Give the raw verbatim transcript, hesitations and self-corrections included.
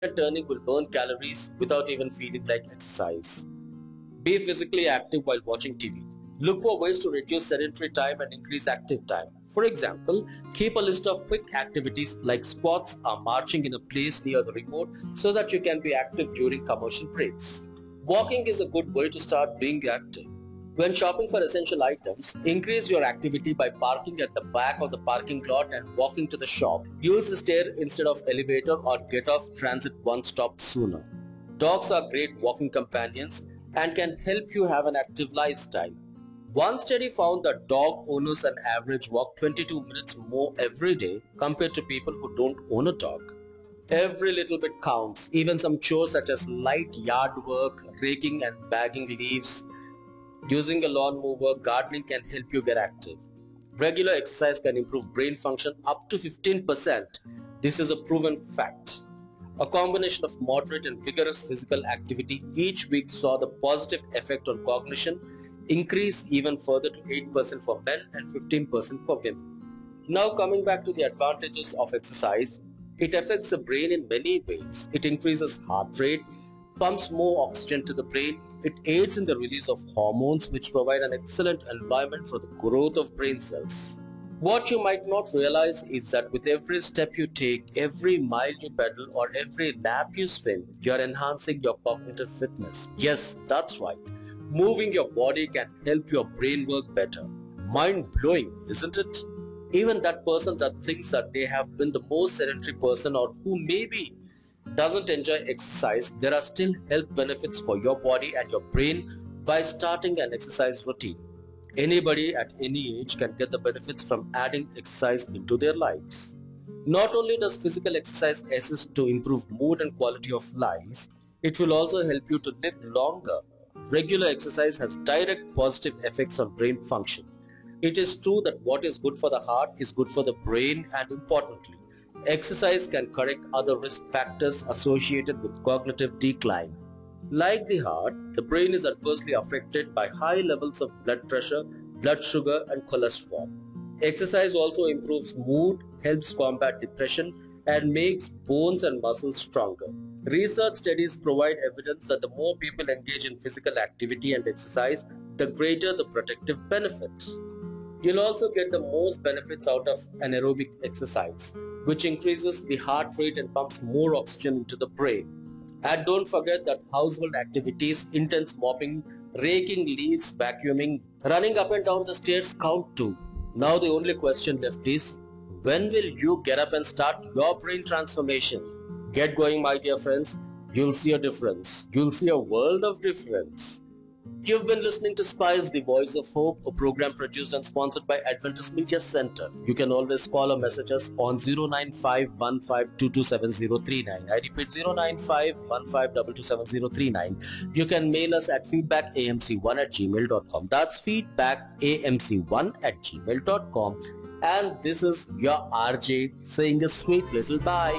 and turning will burn calories without even feeling like exercise. Be physically active while watching T V. Look for ways to reduce sedentary time and increase active time. For example, keep a list of quick activities like squats or marching in a place near the remote so that you can be active during commercial breaks. Walking is a good way to start being active. When shopping for essential items, increase your activity by parking at the back of the parking lot and walking to the shop. Use the stair instead of elevator or get off transit one stop sooner. Dogs are great walking companions and can help you have an active lifestyle. One study found that dog owners on average walk twenty-two minutes more every day compared to people who don't own a dog. Every little bit counts, even some chores such as light yard work, raking and bagging leaves. Using a lawn mower, gardening can help you get active. Regular exercise can improve brain function up to fifteen percent. This is a proven fact. A combination of moderate and vigorous physical activity each week saw the positive effect on cognition increase even further to eight percent for men and fifteen percent for women. Now coming back to the advantages of exercise, it affects the brain in many ways. It increases heart rate, pumps more oxygen to the brain, it aids in the release of hormones which provide an excellent environment for the growth of brain cells. What you might not realize is that with every step you take, every mile you pedal or every lap you swim, you are enhancing your cognitive fitness. Yes, that's right. Moving your body can help your brain work better. Mind-blowing, isn't it? Even that person that thinks that they have been the most sedentary person or who maybe doesn't enjoy exercise, there are still health benefits for your body and your brain by starting an exercise routine. Anybody at any age can get the benefits from adding exercise into their lives. Not only does physical exercise assist to improve mood and quality of life, it will also help you to live longer. Regular exercise has direct positive effects on brain function. It is true that what is good for the heart is good for the brain, and importantly, exercise can correct other risk factors associated with cognitive decline. Like the heart, the brain is adversely affected by high levels of blood pressure, blood sugar and cholesterol. Exercise also improves mood, helps combat depression and makes bones and muscles stronger. Research studies provide evidence that the more people engage in physical activity and exercise, the greater the protective benefits. You'll also get the most benefits out of anaerobic exercise, which increases the heart rate and pumps more oxygen into the brain. And don't forget that household activities, intense mopping, raking leaves, vacuuming, running up and down the stairs count too. Now the only question left is, when will you get up and start your brain transformation? Get going, my dear friends. You'll see a difference. You'll see a world of difference. You've been listening to Spice, the Voice of Hope, a program produced and sponsored by Adventist Media Center. You can always call or message us on zero nine five one five two two seven zero three nine. I repeat zero nine five one five two two seven zero three nine. You can mail us at feedback a m c one at gmail dot com. That's feedback a m c one at gmail dot com. And this is your R J saying a sweet little bye.